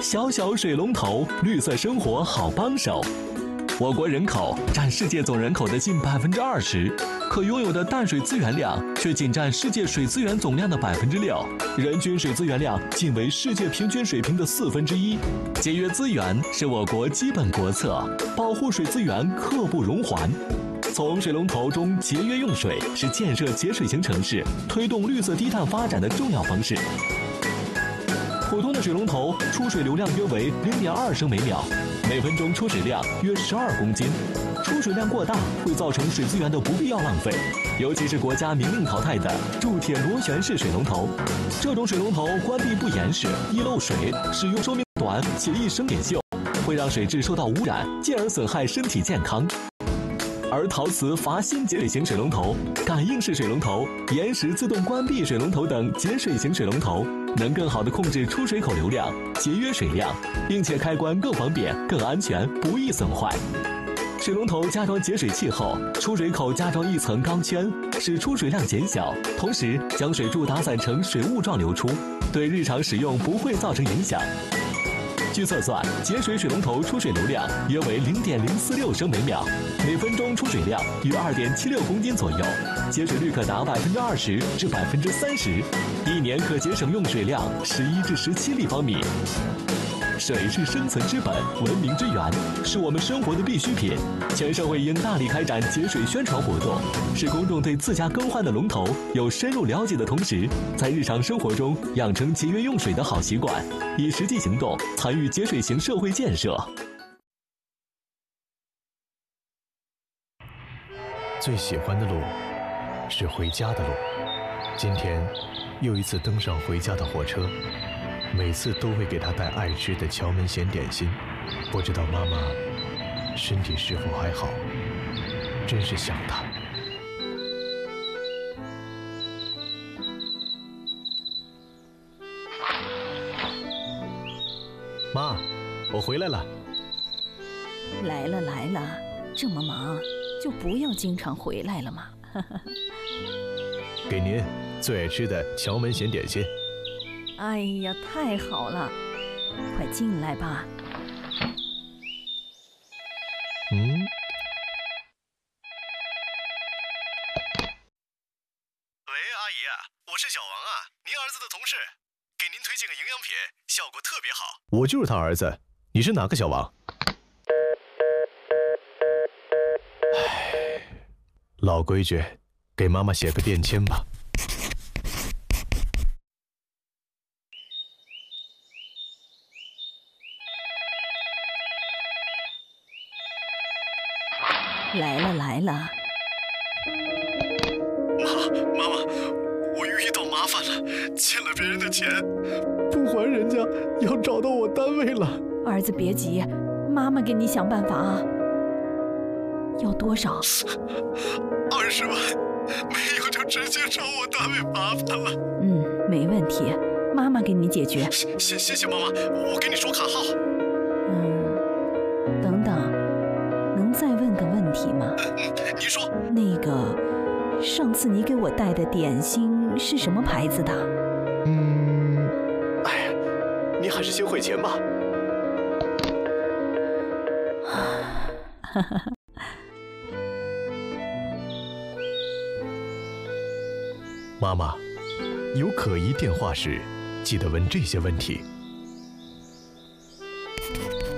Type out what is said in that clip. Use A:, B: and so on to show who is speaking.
A: 小小水龙头，绿色生活好帮手。我国人口占世界总人口的近20%，可拥有的淡水资源量却仅占世界水资源总量的6%，人均水资源量仅为世界平均水平的1/4。节约资源是我国基本国策，保护水资源刻不容缓。从水龙头中节约用水是建设节水型城市、推动绿色低碳发展的重要方式。普通的水龙头出水流量约为0.2升每秒，每分钟出水量约12公斤。出水量过大会造成水资源的不必要浪费，尤其是国家明令淘汰的铸铁螺旋式水龙头。这种水龙头关闭不严实，易漏水，使用寿命短且易生点锈，会让水质受到污染，进而损害身体健康。而陶瓷阀芯节水型水龙头、感应式水龙头、延时自动关闭水龙头等节水型水龙头，能更好地控制出水口流量，节约水量，并且开关更方便、更安全，不易损坏。水龙头加装节水器后，出水口加装一层钢圈，使出水量减小，同时将水柱打散成水雾状流出，对日常使用不会造成影响。据测算，节水水龙头出水流量约为0.046升每秒，每分钟出水量约2.76公斤左右，节水率可达20%至30%，一年可节省用水量11至17立方米。水是生存之本，文明之源，是我们生活的必需品。全社会应大力开展节水宣传活动，使公众对自家更换的龙头有深入了解的同时，在日常生活中养成节约用水的好习惯，以实际行动参与节水型社会建设。
B: 最喜欢的路是回家的路。今天又一次登上回家的火车，每次都会给他带爱吃的荞麦咸点心，不知道妈妈身体是否还好，真是想她。妈，我回来了。
C: 来了来了，这么忙就不要经常回来了嘛。
B: 给您最爱吃的荞麦咸点心。
C: 哎呀，太好了，快进来吧。
D: 喂，阿姨，我是小王啊，您儿子的同事，给您推荐个营养品，效果特别好。
B: 我就是他儿子，你是哪个小王？唉，老规矩，给妈妈写个便签吧。
C: 来了来了。
D: 妈妈，我遇到麻烦了，欠了别人的钱，
B: 不还人家，要找到我单位了。
C: 儿子别急，妈妈给你想办法啊。要多少
D: ？20万，没有就直接找我单位麻烦了。
C: 没问题，妈妈给你解决。
D: 谢谢妈妈，我给你说卡号。
C: 等等，能再问个问题吗？
D: 你说。
C: 那个，上次你给我带的点心是什么牌子的？
B: 哎呀，你还是先汇钱吧。妈妈，有可疑电话时，记得问这些问题。